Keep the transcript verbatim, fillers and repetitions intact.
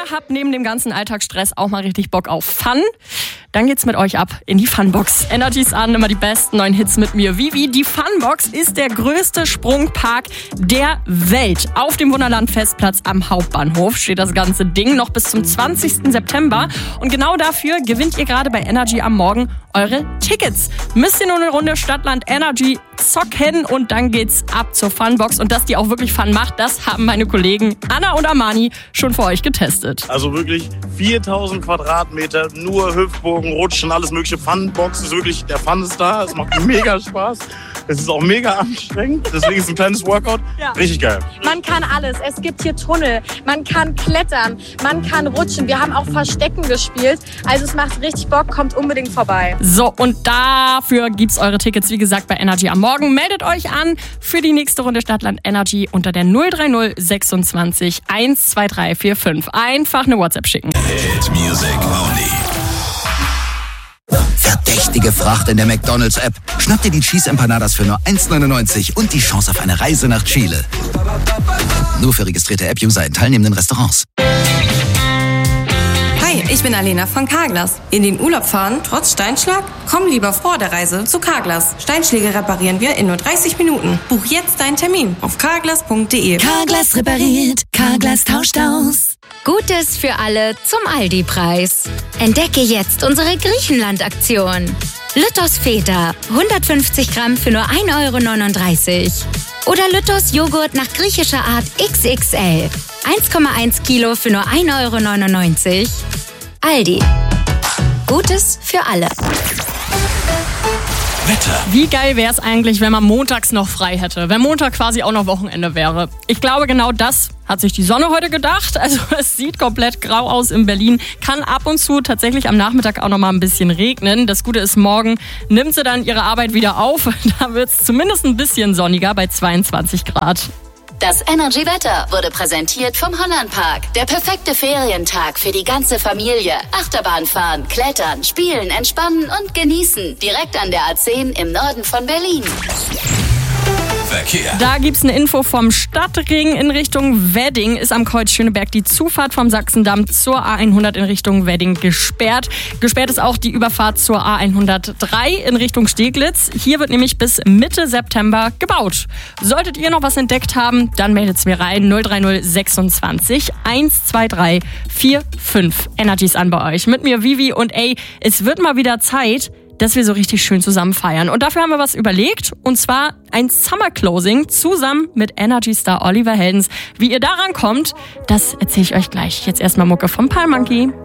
habt neben dem ganzen Alltagsstress auch mal richtig Bock auf Fun, dann geht's mit euch ab in die Funbox. Energy's an, immer die besten neuen Hits mit mir. Vivi, die Funbox ist der größte Sprungpark der Welt. Auf dem Wunderland-Festplatz am Hauptbahnhof steht das ganze Ding noch bis zum zwanzigsten September. Und genau dafür gewinnt ihr gerade bei Energy am Morgen eure Tickets. Müsst ihr nur eine Runde Stadtland Energy zocken und dann geht's ab zur Funbox. Und dass die auch wirklich Fun macht, das haben meine Kollegen Anna und Amani schon für euch getestet. Also wirklich viertausend Quadratmeter, nur Hüpfburgen, Rutschen, alles mögliche. Funbox ist wirklich, der Fun ist da, es macht mega Spaß. Es ist auch mega anstrengend, deswegen ist es ein kleines Workout. Ja. Richtig geil. Man kann alles. Es gibt hier Tunnel, man kann klettern, man kann rutschen. Wir haben auch Verstecken gespielt. Also es macht richtig Bock, kommt unbedingt vorbei. So, und dafür gibt's eure Tickets, wie gesagt, bei Energy am Morgen. Meldet euch an für die nächste Runde Stadtland Energy unter der null drei null sechsundzwanzig eins zwei drei vier fünf. Einfach eine WhatsApp schicken. Hit Music Only. Verdächtige Fracht in der McDonald's-App. Schnapp dir die Cheese Empanadas für nur eins neunundneunzig und die Chance auf eine Reise nach Chile. Nur für registrierte App-User in teilnehmenden Restaurants. Hi, ich bin Alena von Carglass. In den Urlaub fahren, trotz Steinschlag? Komm lieber vor der Reise zu Carglass. Steinschläge reparieren wir in nur dreißig Minuten. Buch jetzt deinen Termin auf carglass punkt de. Carglass repariert, Carglass tauscht aus. Gutes für alle zum Aldi-Preis. Entdecke jetzt unsere Griechenland-Aktion. Lüttos Feta, hundertfünfzig Gramm für nur ein Euro neununddreißig. Oder Lüttos Joghurt nach griechischer Art X X L, eins Komma eins Kilo für nur ein Euro neunundneunzig. Aldi. Gutes für alle. Wetter. Wie geil wäre es eigentlich, wenn man montags noch frei hätte? Wenn Montag quasi auch noch Wochenende wäre. Ich glaube, genau das hat sich die Sonne heute gedacht. Also es sieht komplett grau aus in Berlin. Kann ab und zu tatsächlich am Nachmittag auch noch mal ein bisschen regnen. Das Gute ist, morgen nimmt sie dann ihre Arbeit wieder auf. Da wird es zumindest ein bisschen sonniger bei zweiundzwanzig Grad. Das Energy-Wetter wurde präsentiert vom Hollandpark. Der perfekte Ferientag für die ganze Familie. Achterbahn fahren, klettern, spielen, entspannen und genießen. Direkt an der A zehn im Norden von Berlin. Verkehr. Da gibt's eine Info vom Stadtring in Richtung Wedding. Ist am Kreuz Schöneberg die Zufahrt vom Sachsendamm zur A hundert in Richtung Wedding gesperrt. Gesperrt ist auch die Überfahrt zur A hundertdrei in Richtung Steglitz. Hier wird nämlich bis Mitte September gebaut. Solltet ihr noch was entdeckt haben, dann meldet's mir rein. null drei null sechsundzwanzig eins zwei drei vier fünf. Energy's an bei euch. Mit mir Vivi und ey, es wird mal wieder Zeit, dass wir so richtig schön zusammen feiern. Und dafür haben wir was überlegt. Und zwar ein Summer Closing zusammen mit Energy-Star Oliver Heldens. Wie ihr daran kommt, das erzähle ich euch gleich. Jetzt erstmal Mucke vom Palm Monkey.